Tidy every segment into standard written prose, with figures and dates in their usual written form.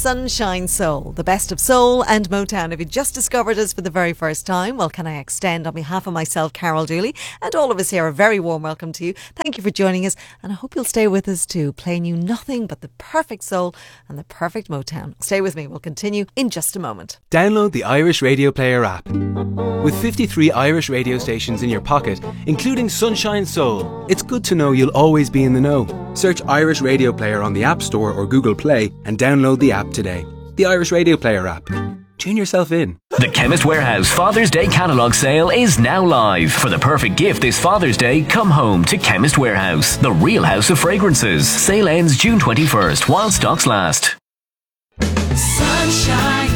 Sunshine Soul, the best of soul and Motown. If you just discovered us for the very first time, well, can I extend on behalf of myself, Carol Dooley, and all of us here a very warm welcome to you. Thank you for joining us, and I hope you'll stay with us too, playing you nothing but the perfect soul and the perfect Motown. Stay with me, we'll continue in just a moment. Download the Irish Radio Player app. With 53 Irish radio stations in your pocket, including Sunshine Soul, it's good to know you'll always be in the know. Search Irish Radio Player on the App Store or Google Play and download the app today. The Irish Radio Player app. Tune yourself in. The Chemist Warehouse Father's Day catalogue sale is now live. For the perfect gift this Father's Day, come home to Chemist Warehouse, the real house of fragrances. Sale ends June 21st while stocks last. Sunshine.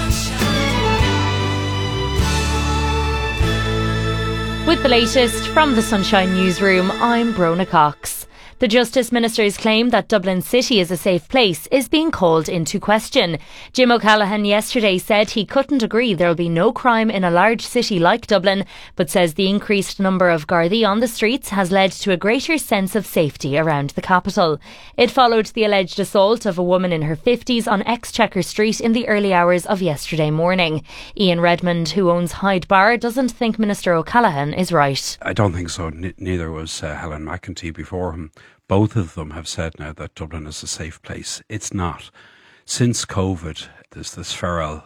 With the latest from the Sunshine Newsroom, I'm Brona Cox. The Justice Minister's claim that Dublin City is a safe place is being called into question. Jim O'Callaghan yesterday said he couldn't agree there will be no crime in a large city like Dublin, but says the increased number of Gardaí on the streets has led to a greater sense of safety around the capital. It followed the alleged assault of a woman in her 50s on Exchequer Street in the early hours of yesterday morning. Ian Redmond, who owns Hyde Bar, doesn't think Minister O'Callaghan is right. I don't think so. Neither was Helen McEntee before him. Both of them have said now that Dublin is a safe place. It's not. Since COVID, there's this feral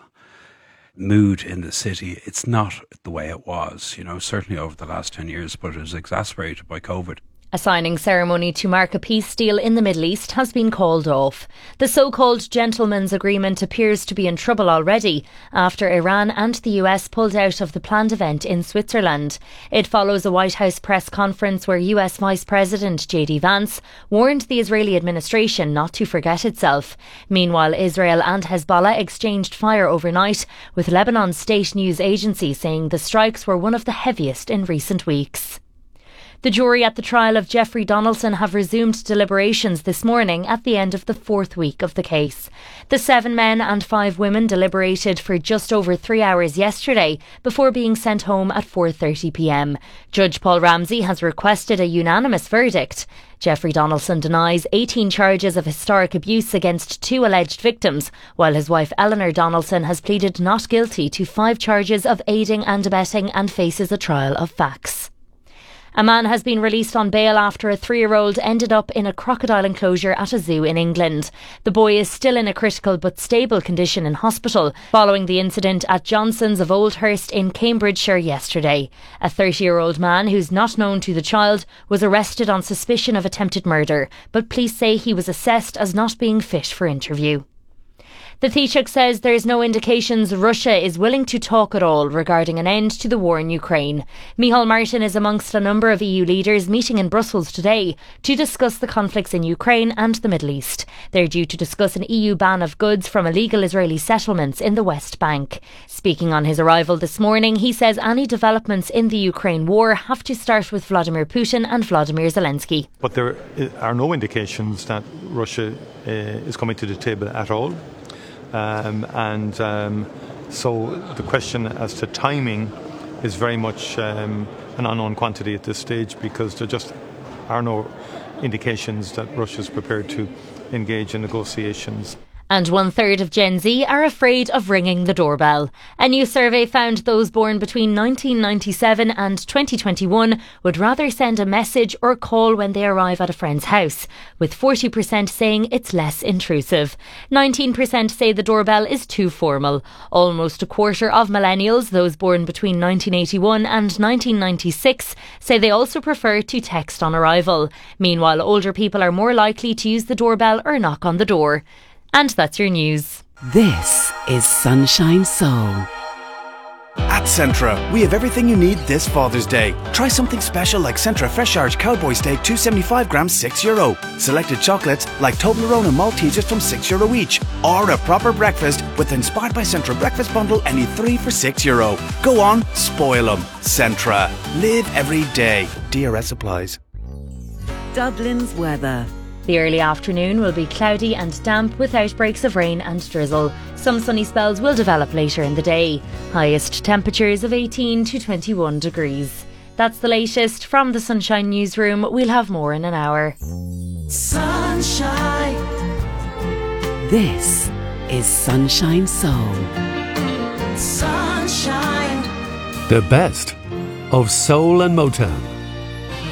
mood in the city. It's not the way it was, certainly over the last 10 years, but it was exacerbated by COVID. A signing ceremony to mark a peace deal in the Middle East has been called off. The so-called gentleman's agreement appears to be in trouble already after Iran and the US pulled out of the planned event in Switzerland. It follows a White House press conference where US Vice President J.D. Vance warned the Israeli administration not to forget itself. Meanwhile, Israel and Hezbollah exchanged fire overnight, with Lebanon's state news agency saying the strikes were one of the heaviest in recent weeks. The jury at the trial of Jeffrey Donaldson have resumed deliberations this morning at the end of the fourth week of the case. The 7 men and 5 women deliberated for just over 3 hours yesterday before being sent home at 4:30pm. Judge Paul Ramsey has requested a unanimous verdict. Jeffrey Donaldson denies 18 charges of historic abuse against 2 alleged victims, while his wife Eleanor Donaldson has pleaded not guilty to 5 charges of aiding and abetting and faces a trial of facts. A man has been released on bail after a 3-year-old ended up in a crocodile enclosure at a zoo in England. The boy is still in a critical but stable condition in hospital following the incident at Johnson's of Oldhurst in Cambridgeshire yesterday. A 30-year-old man who's not known to the child was arrested on suspicion of attempted murder, but police say he was assessed as not being fit for interview. The Taoiseach says there is no indications Russia is willing to talk at all regarding an end to the war in Ukraine. Micheál Martin is amongst a number of EU leaders meeting in Brussels today to discuss the conflicts in Ukraine and the Middle East. They're due to discuss an EU ban of goods from illegal Israeli settlements in the West Bank. Speaking on his arrival this morning, he says any developments in the Ukraine war have to start with Vladimir Putin and Vladimir Zelensky. But there are no indications that Russia is coming to the table at all. So the question as to timing is very much an unknown quantity at this stage, because there just are no indications that Russia is prepared to engage in negotiations. And 1/3 of Gen Z are afraid of ringing the doorbell. A new survey found those born between 1997 and 2021 would rather send a message or call when they arrive at a friend's house, with 40% saying it's less intrusive. 19% say the doorbell is too formal. Almost a quarter of millennials, those born between 1981 and 1996, say they also prefer to text on arrival. Meanwhile, older people are more likely to use the doorbell or knock on the door. And that's your news. This is Sunshine Soul. At Centra, we have everything you need this Father's Day. Try something special like Centra Fresh Arch Cowboy Steak 275 grams, €6. Selected chocolates like Toblerone and Maltesers from €6 each. Or a proper breakfast with Inspired by Centra Breakfast Bundle, any 3 for €6. Go on, spoil them. Centra. Live every day. DRS applies. Dublin's weather. The early afternoon will be cloudy and damp with outbreaks of rain and drizzle. Some sunny spells will develop later in the day. Highest temperatures of 18 to 21 degrees. That's the latest from the Sunshine Newsroom. We'll have more in an hour. Sunshine. This is Sunshine Soul. The best of soul and Motown.